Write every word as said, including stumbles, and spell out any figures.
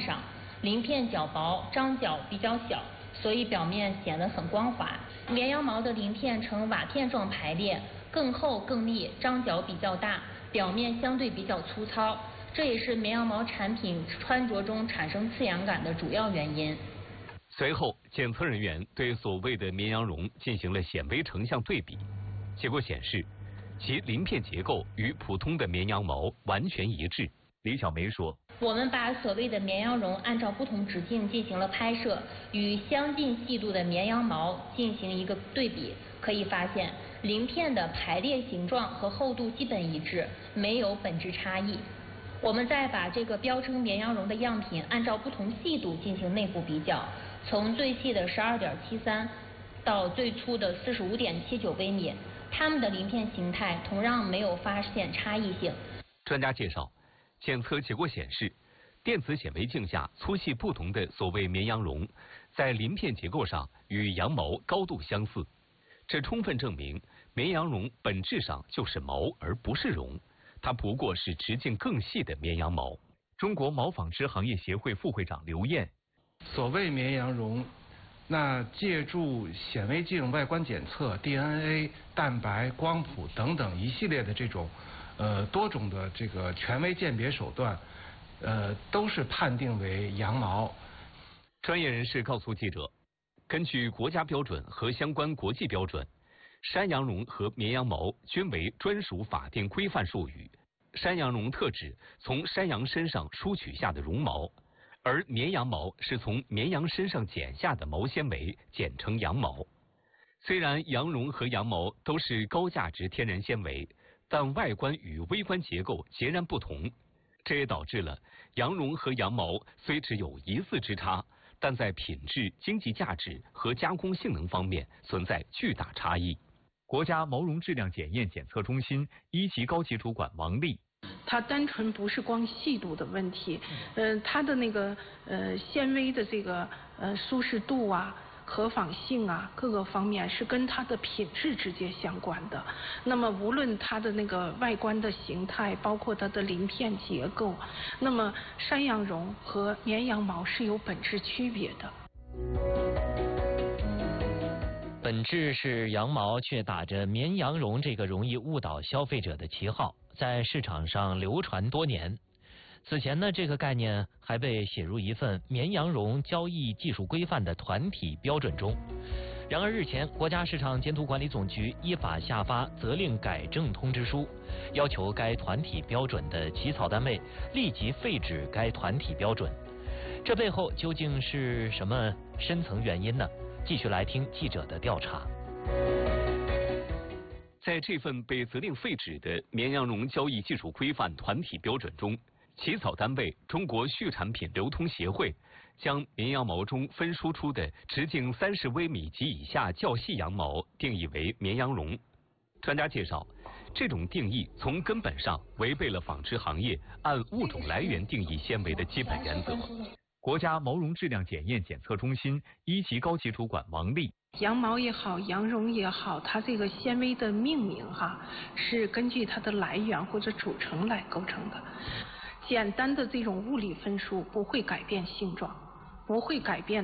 上，鳞片较薄，张角比较小，所以表面显得很光滑。绵羊毛的鳞片呈瓦片状排列，更厚更密，张角比较大，表面相对比较粗糙，这也是绵羊毛产品穿着中产生刺痒感的主要原因。 随后，检测人员对所谓的绵羊绒进行了显微成像对比，结果显示，其鳞片结构与普通的绵羊毛完全一致。李小梅说：“ 我们把所谓的绵羊绒按照不同直径进行了拍摄，与相近细度的绵羊毛进行一个对比，可以发现鳞片的排列形状和厚度基本一致，没有本质差异。我们再把这个标称绵羊绒的样品按照不同细度进行内部比较，从最细的十二点七三到最粗的四十五点七九微米，它们的鳞片形态同样没有发现差异性。” 专家介绍，检测结果显示，电子显微镜下粗细不同的所谓绵羊绒，在鳞片结构上与羊毛高度相似，这充分证明绵羊绒本质上就是毛而不是绒，它不过是直径更细的绵羊毛。 中国毛纺织行业协会副会长刘燕： 所谓绵羊绒，那借助显微镜外观检测、D N A、蛋白、光谱等等一系列的这种呃多种的这个权威鉴别手段，呃都是判定为羊毛。 专业人士告诉记者，根据国家标准和相关国际标准，山羊绒和绵羊毛均为专属法定规范术语。山羊绒特指从山羊身上梳取下的绒毛，而绵羊毛是从绵羊身上剪下的毛纤维，简称羊毛。虽然羊绒和羊毛都是高价值天然纤维，但外观与微观结构截然不同，这也导致了羊绒和羊毛虽只有一字之差，但在品质、经济价值和加工性能方面存在巨大差异。 国家毛绒质量检验检测中心一级高级主管王丽： 它单纯不是光细度的问题，呃，它的那个呃纤维的这个呃舒适度啊、可纺性啊，各个方面是跟它的品质直接相关的。那么无论它的那个外观的形态，包括它的鳞片结构，那么山羊绒和绵羊毛是有本质区别的。 本质是羊毛，却打着绵羊绒这个容易误导消费者的旗号，在市场上流传多年。此前呢，这个概念还被写入一份绵羊绒交易技术规范的团体标准中。然而日前，国家市场监督管理总局依法下发责令改正通知书，要求该团体标准的起草单位立即废止该团体标准。这背后究竟是什么深层原因呢？继续来听记者的调查。 在这份被责令废止的绵羊绒交易技术规范团体标准中，起草单位中国畜产品流通协会将绵羊毛中分输出的直径三十微米及以下较细羊毛定义为绵羊绒。专家介绍，这种定义从根本上违背了纺织行业按物种来源定义纤维的基本原则。 国家毛绒质量检验检测中心一级高级主管王丽： 羊毛也好，羊绒也好，它这个纤维的命名哈，是根据它的来源或者组成来构成的。简单的这种物理分数不会改变性状，不会改变